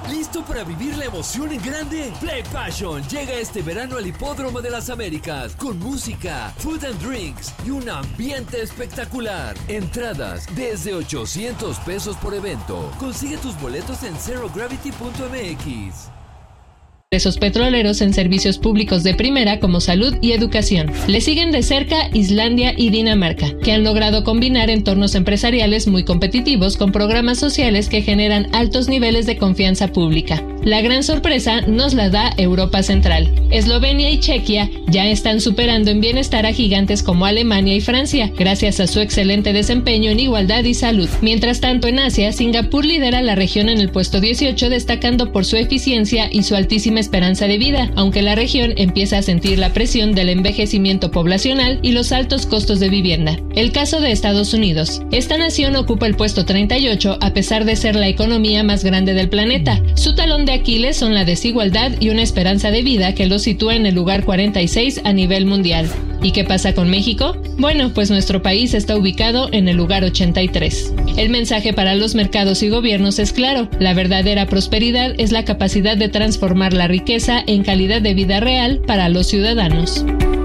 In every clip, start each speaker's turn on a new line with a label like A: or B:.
A: ¿Listo para vivir la emoción en grande? Play Passion llega este verano al Hipódromo de las Américas con música, food and drinks y un ambiente espectacular. Entradas desde $800 por evento. Consigue tus boletos en zerogravity.mx.
B: Ingresos petroleros en servicios públicos de primera como salud y educación. Le siguen de cerca Islandia y Dinamarca, que han logrado combinar entornos empresariales muy competitivos con programas sociales que generan altos niveles de confianza pública. La gran sorpresa nos la da Europa Central. Eslovenia y Chequia ya están superando en bienestar a gigantes como Alemania y Francia, gracias a su excelente desempeño en igualdad y salud. Mientras tanto, en Asia, Singapur lidera la región en el puesto 18, destacando por su eficiencia y su altísima esperanza de vida, aunque la región empieza a sentir la presión del envejecimiento poblacional y los altos costos de vivienda. El caso de Estados Unidos. Esta nación ocupa el puesto 38 a pesar de ser la economía más grande del planeta. Su talón de Aquiles son la desigualdad y una esperanza de vida que lo sitúa en el lugar 46 a nivel mundial. ¿Y qué pasa con México? Bueno, pues nuestro país está ubicado en el lugar 83. El mensaje para los mercados y gobiernos es claro: la verdadera prosperidad es la capacidad de transformar la riqueza en calidad de vida real para los ciudadanos.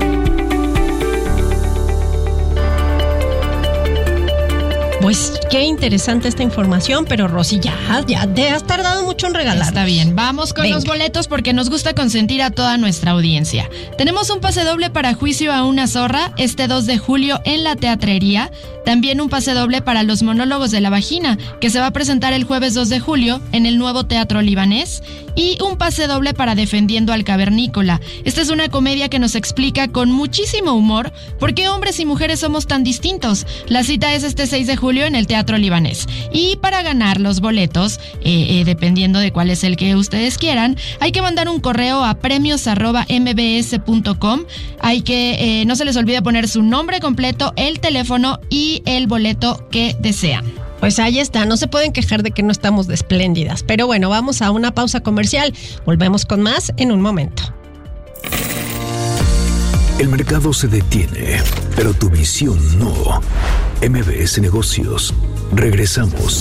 C: Pues qué interesante esta información, pero Rosy, ya te has tardado mucho en regalar.
D: Está bien, vamos con los boletos porque nos gusta consentir a toda nuestra audiencia. Tenemos un pase doble para Juicio a una zorra este 2 de julio en la Teatrería. También un pase doble para Los monólogos de la vagina, que se va a presentar el jueves 2 de julio en el Nuevo Teatro Libanés. Y un pase doble para Defendiendo al Cavernícola. Esta es una comedia que nos explica con muchísimo humor por qué hombres y mujeres somos tan distintos. La cita es este 6 de julio en el Teatro Libanés. Y para ganar los boletos, dependiendo de cuál es el que ustedes quieran, hay que mandar un correo a premios@mbs.com. Hay que, no se les olvide poner su nombre completo, el teléfono y el boleto que desean.
C: Pues ahí está, no se pueden quejar de que no estamos de espléndidas. Pero bueno, vamos a una pausa comercial. Volvemos con más en un momento.
E: El mercado se detiene, pero tu visión no. MBS Negocios. Regresamos.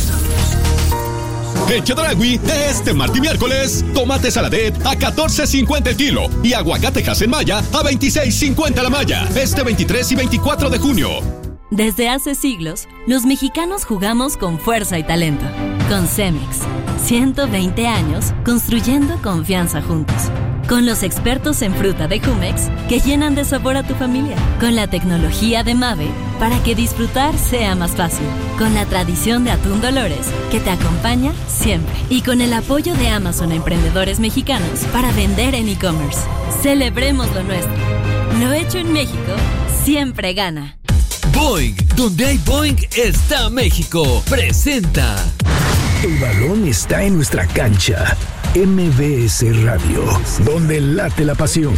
F: En Chedraui, este martes y miércoles, tomate saladet a $14.50 el kilo y aguacate en malla a $26.50 la malla. Este 23 y 24 de junio.
G: Desde hace siglos, los mexicanos jugamos con fuerza y talento. Con Cemex, 120 años construyendo confianza juntos. Con los expertos en fruta de Jumex que llenan de sabor a tu familia. Con la tecnología de Mave para que disfrutar sea más fácil. Con la tradición de Atún Dolores que te acompaña siempre. Y con el apoyo de Amazon a emprendedores mexicanos para vender en e-commerce. Celebremos lo nuestro. Lo hecho en México siempre gana.
A: Boing, donde hay Boing está México. Presenta.
E: El balón está en nuestra cancha. MBS Radio, donde late la pasión.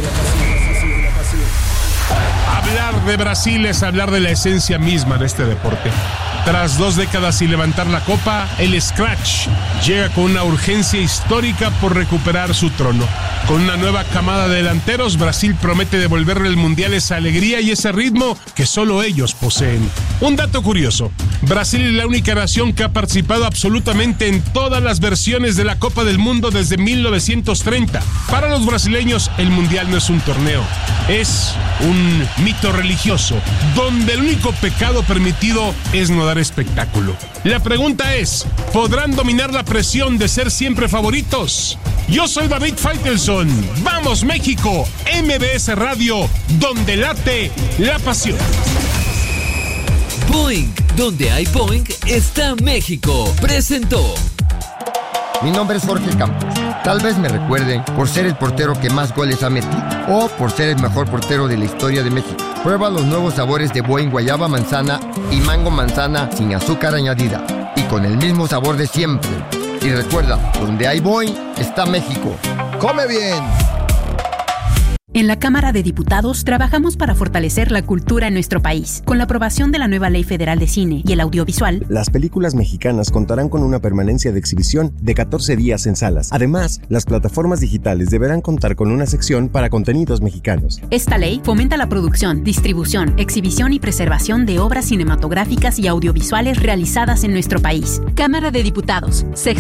H: Hablar de Brasil es hablar de la esencia misma de este deporte. Tras 2 décadas sin levantar la copa, el Scratch llega con una urgencia histórica por recuperar su trono. Con una nueva camada de delanteros, Brasil promete devolverle al Mundial esa alegría y ese ritmo que solo ellos poseen. Un dato curioso: Brasil es la única nación que ha participado absolutamente en todas las versiones de la Copa del Mundo desde 1930. Para los brasileños, el Mundial no es un torneo, es un mito religioso, donde el único pecado permitido es no dar espectáculo. La pregunta es: ¿podrán dominar la presión de ser siempre favoritos? Yo soy David Faitelson. ¡Vamos, México! MBS Radio, donde late la pasión.
A: Boing, donde hay Boing está México. Presentó.
I: Mi nombre es Jorge Campos. Tal vez me recuerden por ser el portero que más goles ha metido o por ser el mejor portero de la historia de México. Prueba los nuevos sabores de Boing guayaba manzana y mango manzana sin azúcar añadida y con el mismo sabor de siempre. Y recuerda, donde hay Boing está México. ¡Come bien!
J: En la Cámara de Diputados trabajamos para fortalecer la cultura en nuestro país. Con la aprobación de la nueva Ley Federal de Cine y el Audiovisual,
K: las películas mexicanas contarán con una permanencia de exhibición de 14 días en salas. Además, las plataformas digitales deberán contar con una sección para contenidos mexicanos.
J: Esta ley fomenta la producción, distribución, exhibición y preservación de obras cinematográficas y audiovisuales realizadas en nuestro país. Cámara de Diputados,